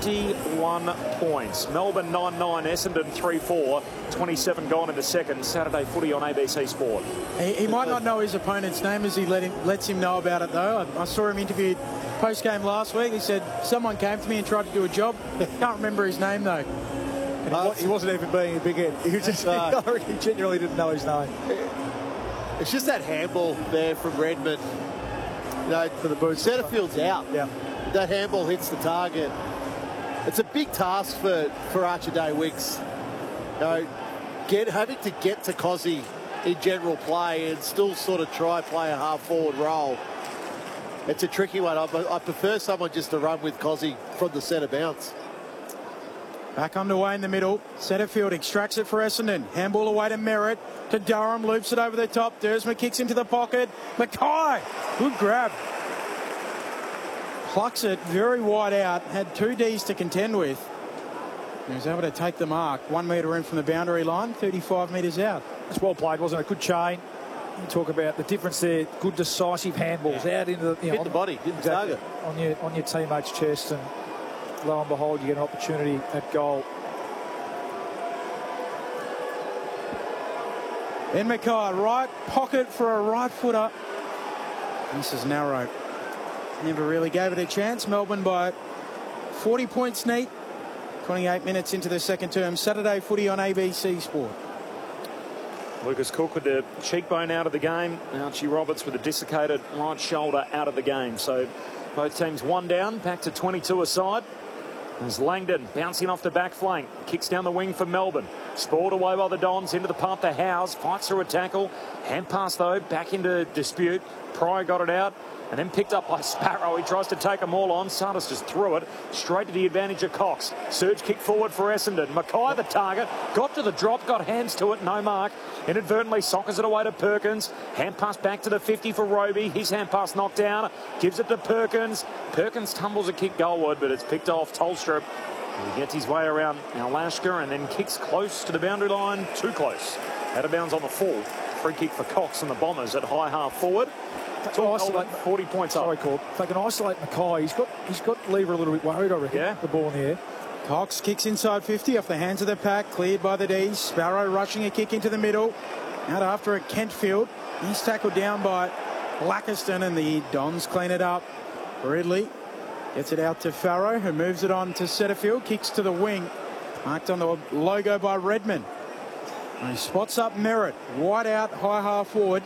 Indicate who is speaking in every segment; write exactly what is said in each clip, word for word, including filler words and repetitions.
Speaker 1: forty-one points. Melbourne nine nine, Essendon three four. twenty-seven gone in the second. Saturday footy on A B C Sport.
Speaker 2: He, he might not know his opponent's name as he let him, lets him know about it, though. I, I saw him interviewed post-game last week. He said, someone came to me and tried to do a job. Can't remember his name, though.
Speaker 3: And uh, he wasn't even being a big head. He, was just, uh, he genuinely didn't know his name.
Speaker 4: It's just that handball there from Redmond. You know, for the boots. Setterfield's out.
Speaker 3: Yeah.
Speaker 4: That handball hits the target. It's a big task for, for Archer Day Wicks. You know, get, having to get to Cozzy in general play and still sort of try play a half-forward role. It's a tricky one. I, I prefer someone just to run with Cozzy from the centre bounce.
Speaker 2: Back underway in the middle. Setterfield extracts it for Essendon. Handball away to Merritt. To Durham. Loops it over the top. Dersma kicks into the pocket. Mackay. Good grab. Plucks it very wide out. Had two Ds to contend with. He was able to take the mark. One metre in from the boundary line. thirty-five metres out.
Speaker 3: It's well played, wasn't it? Good chain. You talk about the difference there. Good decisive handballs out into the, you know,
Speaker 4: hit the body, hit the target
Speaker 3: on your on your teammate's chest, and lo and behold, you get an opportunity at goal.
Speaker 2: Ben Mackay, right pocket for a right footer. This is narrow. Never really gave it a chance. Melbourne by forty points neat. twenty-eight minutes into the second term. Saturday footy on A B C Sport.
Speaker 1: Lucas Cook with the cheekbone out of the game. Archie Roberts with a dislocated right shoulder out of the game. So both teams one down, back to twenty-two aside. As Langdon bouncing off the back flank. Kicks down the wing for Melbourne. Spoiled away by the Dons into the Panther Howes. Fights through a tackle. Hand pass though, back into dispute. Pryor got it out. And then picked up by Sparrow. He tries to take them all on. Sardis just threw it straight to the advantage of Cox. Surge kick forward for Essendon. Mackay the target. Got to the drop. Got hands to it. No mark. Inadvertently sockers it away to Perkins. Hand pass back to the fifty for Roby. His hand pass knocked down. Gives it to Perkins. Perkins tumbles a kick goalward, but it's picked off Tolstrup. He gets his way around Alashka and then kicks close to the boundary line. Too close. Out of bounds on the full. Free kick for Cox and the Bombers at high half forward. To isolate forty points up.
Speaker 3: Sorry, Court. If they can isolate Mackay, he's got he's got Lever a little bit worried, I reckon.
Speaker 1: Yeah.
Speaker 3: The ball in the air.
Speaker 2: Cox kicks inside fifty off the hands of the pack. Cleared by the D's. Sparrow rushing a kick into the middle. Out after a Kentfield. He's tackled down by Blackiston and the Dons clean it up. Ridley gets it out to Farrow, who moves it on to Setterfield. Kicks to the wing. Marked on the logo by Redmond. And he spots up Merritt. Wide out, high half forward.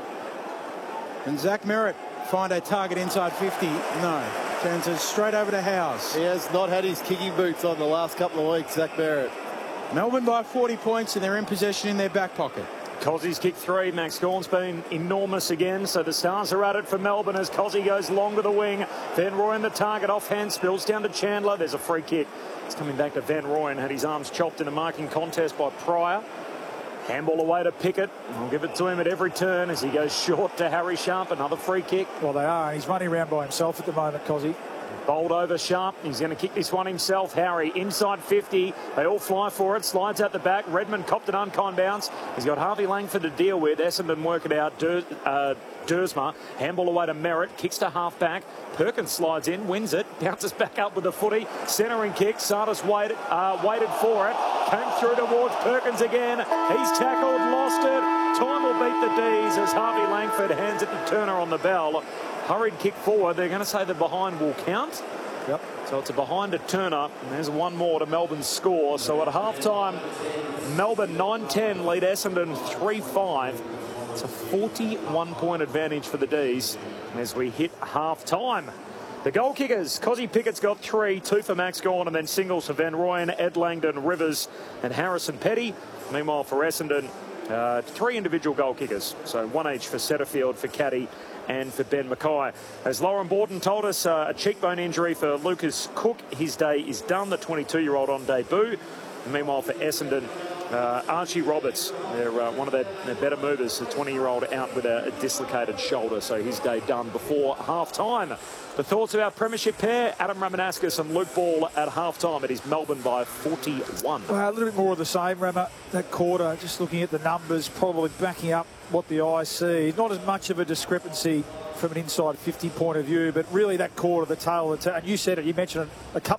Speaker 2: And Zach Merritt find a target inside fifty. No. Turns it straight over to Howes.
Speaker 4: He has not had his kicking boots on the last couple of weeks, Zach Merritt.
Speaker 2: Melbourne by forty points and they're in possession in their back pocket.
Speaker 1: Cozzy's kick three. Max Gawn's been enormous again. So the Stars are at it for Melbourne as Cozzy goes long to the wing. Van Rooyen the target. Offhand spills down to Chandler. There's a free kick. It's coming back to Van Rooyen. Had his arms chopped in a marking contest by Pryor. Handball away to Pickett. I'll give it to him at every turn as he goes short to Harry Sharp. Another free kick.
Speaker 3: Well, they are. He's running around by himself at the moment, Cozzy.
Speaker 1: Bowled over Sharp. He's going to kick this one himself. Harry inside fifty. They all fly for it. Slides out the back. Redmond copped an unkind bounce. He's got Harvey Langford to deal with. Essendon work it out. Der, uh, Dersma. Handball away to Merritt. Kicks to half back. Perkins slides in. Wins it. Bounces back up with the footy. Centering kick. Sardis waited, uh, waited for it. Came through towards Perkins again. He's tackled. Lost it. Time will beat the D's as Harvey Langford hands it to Turner on the bell. Hurried kick forward. They're going to say the behind will count.
Speaker 3: Yep.
Speaker 1: So it's a behind to Turner. And there's one more to Melbourne's score. So at half-time, Melbourne nine ten lead Essendon three five. It's a forty-one point advantage for the D's as we hit half-time. The goal kickers, Cozzy Pickett's got three, two for Max Gawn, and then singles for Van Rooyen, Ed Langdon, Rivers and Harrison Petty. Meanwhile for Essendon, uh, three individual goal kickers. So one each for Setterfield, for Caddy and for Ben Mackay. As Lauren Borden told us, uh, a cheekbone injury for Lucas Cook. His day is done, the twenty-two-year-old on debut. And meanwhile for Essendon, uh, Archie Roberts, they're uh, one of their, their better movers, the twenty-year-old out with a, a dislocated shoulder. So his day done before half-time. The thoughts of our premiership pair, Adam Ramanauskas and Luke Ball at half-time. It is Melbourne by forty-one.
Speaker 3: Well, a little bit more of the same, Rama. That quarter, just looking at the numbers, probably backing up what the eyes see. Not as much of a discrepancy from an inside fifty point of view, but really that quarter, the tail of the tail. And you said it, you mentioned it a couple